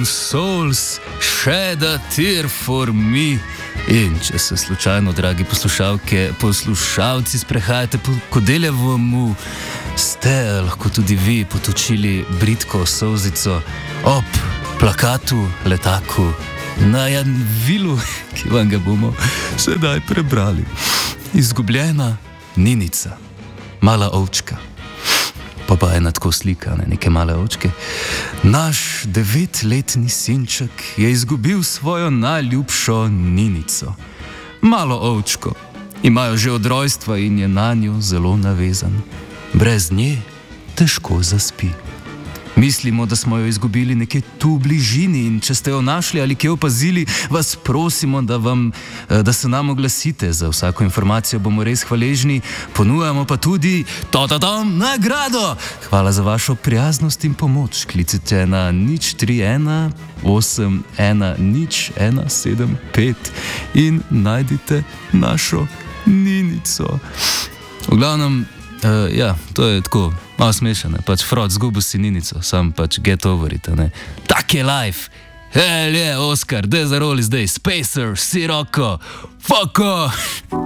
souls shed a tear for me. In če se slučajno, dragi poslušalci, sprehajate po Kodeljevomu, ste lahko tudi vi potočili bridko solzico ob plakatu, letaku, na Janvilu, ki vam ga bomo sedaj prebrali. Izgubljena Ninica, mala ovčka. Pa ena tako slika, neke male ovčke. Naš 9-letni sinček je izgubil svojo najljubšo Ninico. Malo ovčko. Imajo že od rojstva in je na njo zelo navezan. Brez nje težko zaspi. Mislimo, da smo jo izgubili nekje tu v bližini in če ste jo našli ali kje opazili, vas prosimo, da se nam oglasite. Za vsako informacijo bomo res hvaležni. Ponujamo pa tudi nagrado. Hvala za vašo prijaznost in pomoč. Klicite na 031 81 0175 in najdite našo Ninico. V glavnem, to je tako malo smešno, pač Frod, zgubil si Ninico, sam pač get over it, ne. Tak je life. Hell je, Oskar, daj zaroli zdaj, Spacer, Siroko, fuck off.